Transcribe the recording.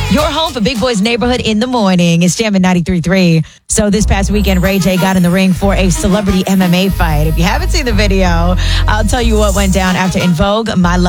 Your home for Big Boy's Neighborhood in the morning is Jammin' 93.3. So this past weekend, Ray J got in the ring for a celebrity MMA fight. If you haven't seen the video, I'll tell you what went down after In Vogue, My Love.